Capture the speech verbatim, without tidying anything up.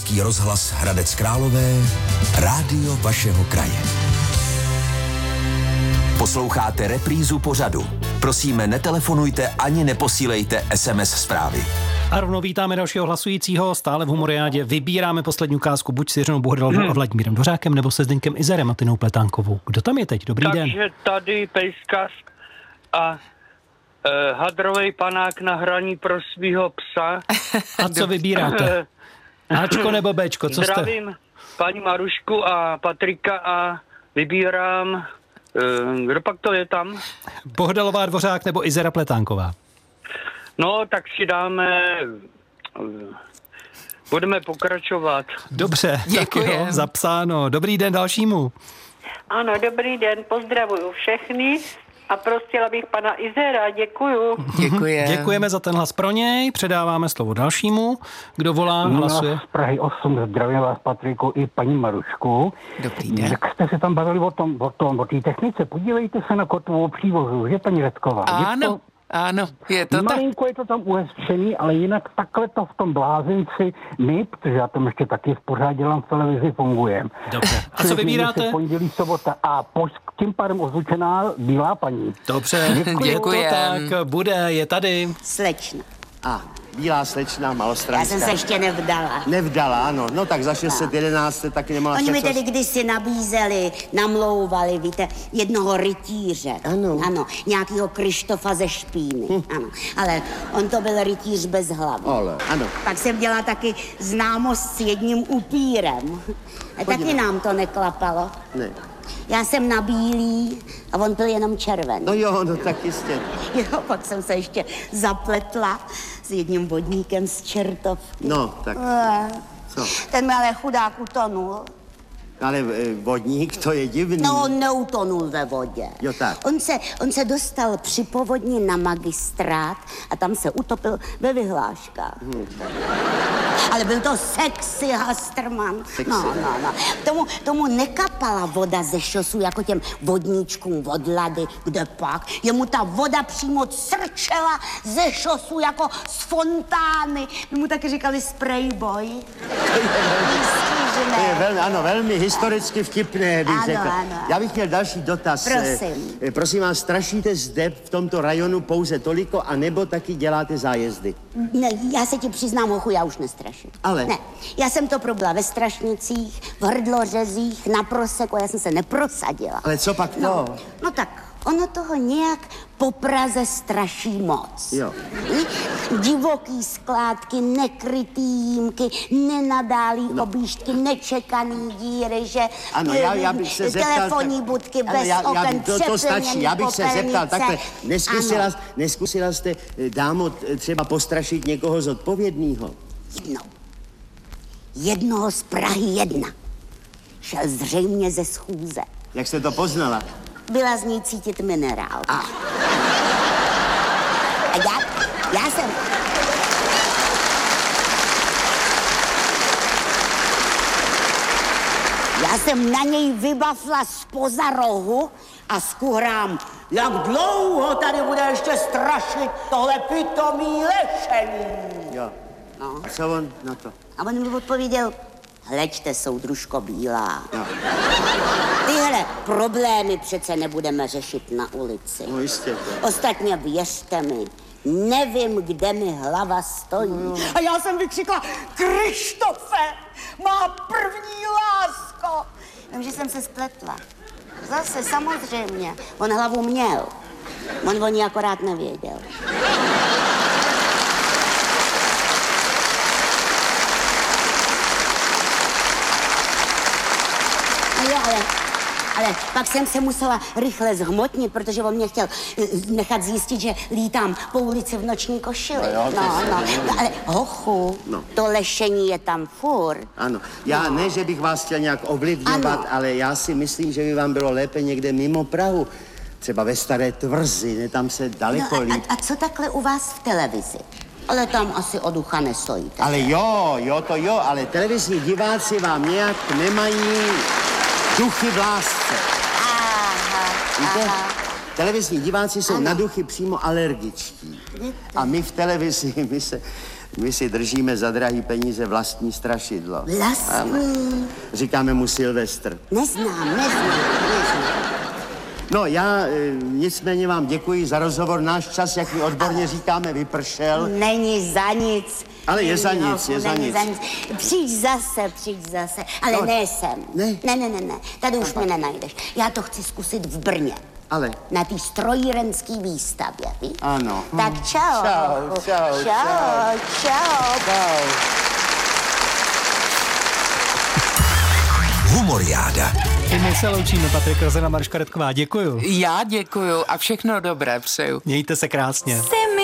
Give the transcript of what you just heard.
Český rozhlas Hradec Králové, rádio vašeho kraje. Posloucháte reprízu pořadu. Prosíme, netelefonujte ani neposílejte es em es zprávy. A rovnou vítáme dalšího hlasujícího. Stále v Humoriádě vybíráme poslední ukázku buď s Jiřinou Bohdalovou hmm. a Vladimírem Dvořákem, nebo se Zdeňkem Izerem a Tinou Pletánkovou. Kdo tam je teď? Dobrý Takže den. Takže tady pejskař a e, hadrovej panák na hraní pro svýho psa. A co vybíráte? Ačko nebo Bčko? Co Zdravím jste? paní Marušku a Patrika a vybírám, e, kdo pak to je tam? Bohdalová, Dvořák nebo Izera Pletánková? No, tak si dáme, budeme pokračovat. Dobře, tak jo, zapsáno. Dobrý den dalšímu. Ano, dobrý den, pozdravuju všechny a prosila bych pana Izera, děkuju. Děkujem. Děkujeme za ten hlas pro něj, předáváme slovo dalšímu. Kdo volá, hlasuje? Z Prahy osm, zdravím vás, Patriku, i paní Marušku. Dobrý den. Jak jste se tam bavili o tom, o tom, o té technice, podívejte se na kotvovou přívozu, že paní Redková? Ano. To... Ano, je to tak. Malinko je to tam uhezčený, ale jinak takhle to v tom blázinci my, protože já tam ještě taky v pořád dělám v televizi, fungujeme. Dobře. A co vybíráte? Pondělí, sobota a po, tím pádem ozvučená bílá paní. Dobře, děkujem. Tak bude, je tady. Slečna. A, bílá slečna, malostranská. Já jsem se ještě nevdala. Nevdala, ano. No tak za šest set jedenáct jste taky nemala Oni mi šest. tedy kdysi nabízeli, namlouvali, víte, jednoho rytíře. Ano. Ano, nějakýho Krištofa ze Špíny. Hm. Ano, ale on to byl rytíř bez hlavy. Ale, ano. Pak jsem dělala taky známost s jedním upírem. A taky nám to neklapalo. Ne. Já jsem na bílý a on byl jenom červený. No jo, no tak jistě. Jo, pak jsem se ještě zapletla s jedním vodníkem z Čertovky. No, tak. Eh, Co? Ten mi ale chudák utonul. Ale e, vodník, to je divný. No, on neutonul ve vodě. Jo, tak. On se, on se dostal při povodni na magistrát a tam se utopil ve vyhláškách. Hmm. Ale byl to sexy Hastrman. Sexy. No, no, no. Tomu, tomu nekapala voda ze šosu jako těm vodníčkům od Lady, kde pak. Jemu ta voda přímo crčela ze šosu jako z fontány. My mu taky říkali sprayboy. To je velmi, ano, velmi historicky vtipné, bych Ano, řekl. ano. Já bych měl další dotaz. Prosím. E, prosím vás, strašíte zde v tomto rajonu pouze toliko, anebo taky děláte zájezdy? Ne, já se ti přiznám, hochu, já už nestraším. Ale? Ne, já jsem to probila ve Strašnicích, v Hrdlořezích, na Proseku, já jsem se neprosadila. Ale co pak to? No, no tak, ono toho nějak po Praze straší moc. Jo. Hm? Divoký skládky, nekrytý jímky, nenadálý no. objížďky, nečekaný díry, že... Ano, já, já bych se zeptal... Telefonní budky ano, bez já, já, oken, to, to stačí, já bych se zeptal takhle. Neskusila, neskusila jste, dámo, třeba postrašit někoho zodpovědného? Jednou. Jednoho z Prahy jedna. Šel zřejmě ze schůze. Jak jste to poznala? Byla z ní cítit minerál. A, a já, já jsem... Já jsem na něj vybafla zpoza rohu a skuhrám, jak dlouho tady bude ještě strašit tohle pitomý lešení. Jo. No. A co on na to? A on mi odpověděl, hleďte, soudružko bílá. Jo. Tyhle problémy přece nebudeme řešit na ulici. No jistě. Ostatně věřte mi, nevím, kde mi hlava stojí. No. A já jsem vykřikla, Krištofe, má první lásko. Vím, že jsem se spletla. Zase, samozřejmě. On hlavu měl. On o ní akorát nevěděl. No jo, ale... Ale pak jsem se musela rychle zhmotnit, protože on mě chtěl nechat zjistit, že lítám po ulici v noční košili. No, jo, no, no. no ale hochu, no. To lešení je tam furt. Ano, já no. ne, že bych vás chtěl nějak ovlivňovat, ano. ale já si myslím, že by vám bylo lépe někde mimo Prahu. Třeba ve Staré Tvrzi, ne, tam se daleko no, líp. A, a co takhle u vás v televizi? Ale tam asi o ducha nestojíte. Ale jo, jo, to jo, ale televizní diváci vám nějak nemají duchy v lásce. Aha, Víte? aha. Televizní diváci jsou ano. na duchy přímo alergičtí. A my v televizi, my se My si držíme za drahý peníze vlastní strašidlo. Vlastní? Říkáme mu Silvestr. Neznám, neznám, neznám. No já e, nicméně vám děkuji za rozhovor. Náš čas, jak my odborně říkáme, vypršel. Není za nic. Ale je za Není, nic, je za není nic. za nic. Přijď zase, přijď zase. Ale No, ne sem. ne. Ne, ne, ne, ne. Tady už mě nenajdeš. Já to chci zkusit v Brně. Ale... Na té strojírenské výstavě, víš? Ano. Tak čau. Čau, čau, čau. Čau. Čau. Humoriáda. I my se loučíme, Patrik Rozen a Maruška Redková. Děkuju. Já děkuju a všechno dobré přeju. Mějte se krásně. Jsi